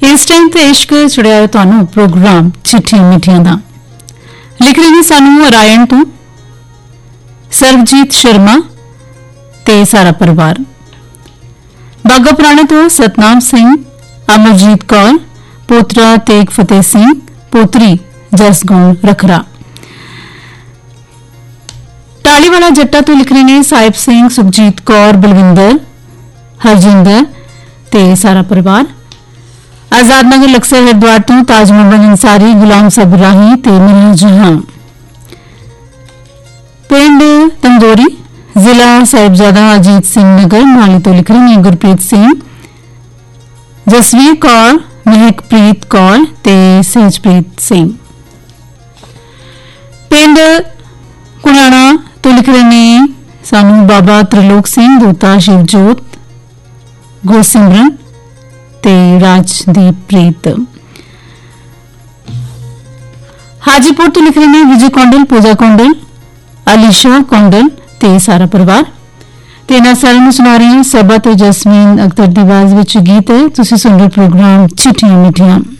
इस टाइम ते इश्क चढ़िया तुहानू प्रोग्राम चिट्ठियां मिठियां दा लिख रहे हैं सानू रायण तो सर्वजीत शर्मा ते सारा परिवार बागा पुराने तो सतनाम सिंह अमरजीत कौर पोतरा तेग फतेह सिंह पोतरी जसगुण रखरा टालीवाला जट्टा तो लिख रहे हैं साहिब सिंह सुखजीत कौर बलविंदर हरजिंदर ते सारा परिवार आजाद नगर लक्सर हरिद्वार तो ताज मोहम्मद अंसारी गुलाम सब राही ते मिना जहां पिंड तंदोरी जिला साहिबजादा अजीत सिंह नगर माली तो लिख रहे हैं गुरप्रीत सिंह जसवीर कौर महकप्रीत कौर ते सहजप्रीत सिंह पिंड कुड़ाना तो लिख रहे हैं सानू बाबा त्रिलोक सिंह दूता शिवजोत गुरसिमरन ते राजदीप प्रीत हाजीपुर तो लिख रहे हैं विजय कौंडल पूजा कौंडल अलीशा कौंडल ते सारा परिवार ते ना सारे ਨੂੰ ਸੁਣਾ ਰਹੀ ਹਾਂ ਸਬਾ ਤੇ ਜਸਮੀਨ ਅਖਤਰ ਦੀ ਆਵਾਜ਼ ਵਿੱਚ ਗੀਤ ਹੈ ਤੁਸੀਂ ਸੁਣ ਰਹੇ ਪ੍ਰੋਗਰਾਮ ਚਿੱਠੀਆਂ ਮਿੱਠੀਆਂ